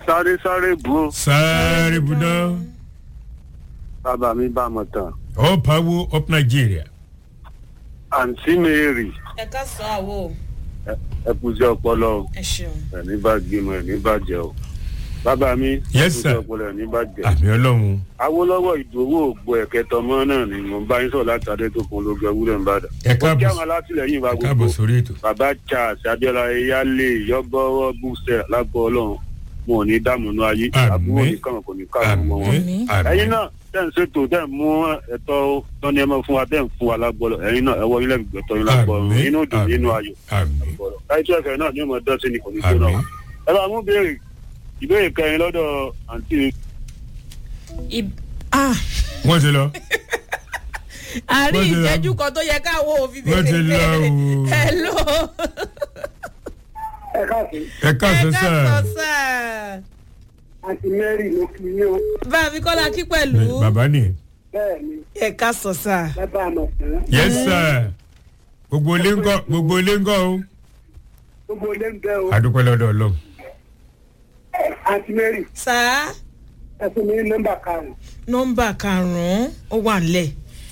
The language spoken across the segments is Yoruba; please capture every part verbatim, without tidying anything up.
sáré sáré bu. sáré bu náà. bàbá mi bá mọ̀ tán. up awo up Nigeria. àǹtí Mary. ẹ ká sọ àwo. ẹ kú sí ọpọlọ. ẹ ṣeun. ẹni bá gbìmọ̀ ẹni bá jẹ o. bàbá mi. yes sir. ẹ kú sí ọpọlọ ẹni bá jẹ. àmì ọlọ́run. Awólọ́wọ̀ Ìdòwò ògbó ẹ̀kẹtọmọ náà ni mo bá yín sọ̀rọ̀ láti Adétòkun lójú ewúrẹ́ Ìbàdàn. ẹ káàbọ̀ ó kí àwọn alátìlẹyìn wa ẹ gbogbo. káàbọ̀ sórí ètò. bàbá Charles Abíọ́lá Eyálé Yọ́bọ́wọ́ Búṣẹ́ lágbó ọlọ́run mo ò ní dààmú nú ayé. àbúrò nìkan kò ní káwọn ọmọ wọn. ẹ̀yin náà tẹ̀ ń ṣètò tẹ̀ ń mú ẹ̀tọ́ tọ́ni ẹ̀ mọ́ fún wa tẹ̀ ń fún wa lágbọ́lọ̀ ẹ̀yin náà ẹ̀wọ́ ilé ìgbẹ́tọ́ yín lágbọ́lọ̀ inú dùn nínú ayọ̀. káyọ̀tì ẹ̀fẹ̀ náà ní ìmọ̀ dọ́sí ni kò ní tó náà. ẹ bá mú béèrè ìbéèrè kẹrin lọ́dọ̀ àǹtí. wọ́n ti lọ. àárín ìṣẹ́jú kan tó yẹ káwọ́ òfin bèrè. wọ́n ti lọ o. hello. ẹ káàsì. ẹ káàsì sá. ẹ káàsì sá. àǹtí Mary ló kí yín o. bá a fi kọ́lá kí pẹ̀lú. bàbá ni. bẹ́ẹ̀ni. ẹ káàsì sá. bàbá àmọ̀ tán. yes sir. gbogbo ilé ń gọ́ gbogbo ilé ń gọ́ o. gbogbo ilé ń bẹ́ o. adúpẹ́ lọ́dọ̀ ọlọ́run. àǹtí Mary. sá. ẹ fún mi ní nọ́mbà karùn-ún. nọ́mbà karùn-ún ó wà nílẹ̀.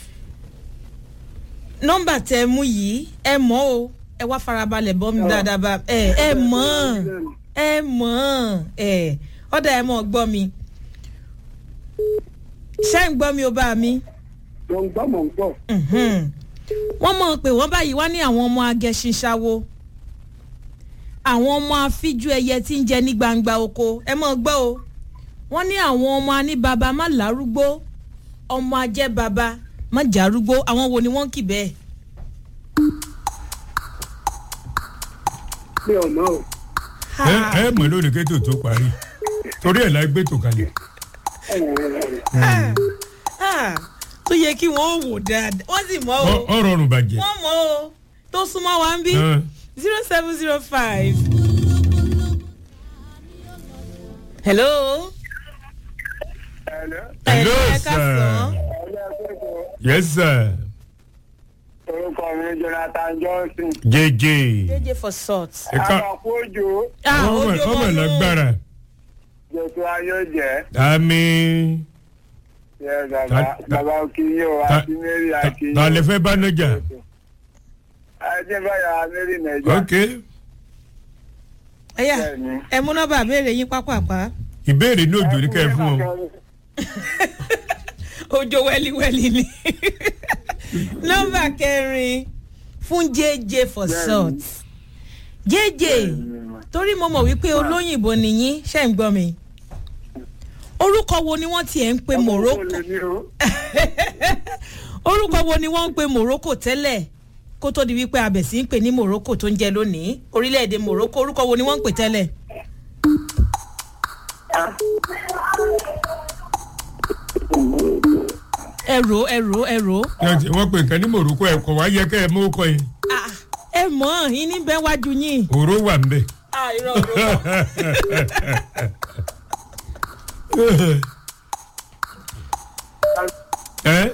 nọ́mbà tẹ mú yìí ẹ mọ̀ o ẹ wá farabalẹ̀ bọ́ mi dáadáa bá ẹ ẹ mọ̀ ẹ mọ̀ ẹ ọ̀dà ẹ mọ̀ gbọ́ mi. ṣé ń gbọ́ mi ó bá mi. mo ń gbọ́ mo ń gbọ́. wọ́n mọ̀ pé wọ́n báyìí wá ní àwọn ọmọ agẹṣinṣáwó àwọn ọmọ afíjú ẹyẹ tí ń jẹ ní gbangba oko ẹ mọ̀ gbọ́ o wọ́n ní àwọn ọmọ aní baba má lárúgbó ọmọ ajẹ́ baba má járúgbó àwọn wo ni wọ́n kì bẹ́ẹ̀. mi ò mọ̀ o. ẹ ẹ mọ̀ lónìí kétò tó parí torí ẹ̀ láì gbé tó kalẹ̀. tó yẹ kí wọ́n wò dáadáa wọ́n sì mọ̀ o. ọ rọrùn bàjẹ́. wọ́n mọ̀ o tó súnmọ́ wa ń bí zero seven zero five. hello. hello sir. yes sir. orúkọ mi Jonathan Johnson. jj. jj for salt. ẹ ká àkàkú òjò. ah ojo ọmọ mọ lágbára. jòtò ayọ̀ jẹ́. àmì. yẹ bàbá bàbá òkìyí o àti Mary àkìyí. ta lè fẹ́ bá nájà. ajẹ́báyà Mary nàìjíríà. ok. ẹ̀yà ẹ mú nọ́mbà béèrè yín pápápá. ìbéèrè ní òjò ní kẹ́ ẹ fún ọ. ojo wẹ́líwẹ́lí ni. nọ́mbà kẹrin fún jj for salt. jj torí mo mọ̀ wípé olóyìnbó nìyí ṣe ń gbọ́ mi. orúkọ wo ni wọ́n tiẹ̀ ń pe Morocco. orúkọ wo ni wọ́n ń pe Morocco tẹ́lẹ̀ kó tó di wípé abẹ̀sí ń pè ní Morocco tó ń jẹ lónìí orílẹ̀-èdè Morocco orúkọ wo ni wọ́n ń pè tẹ́lẹ̀. ẹ̀rọ ẹ̀rọ ẹ̀rọ. wọ́n pè nǹkan ní Morocco ẹ̀kọ́ wá yẹ kẹ́ ẹ mú kọ́ yìí. ẹ mọ̀ yín ní bẹ́ẹ̀ wájú yín. òró wà ń bẹ̀. irọ́ òró wà. ẹ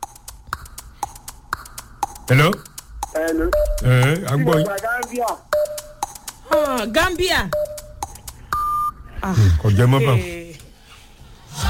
hello. hello. ẹ à ń gbọ́ yín. Gambia. Gambia. kò jẹ́ mọ́ bá wọn.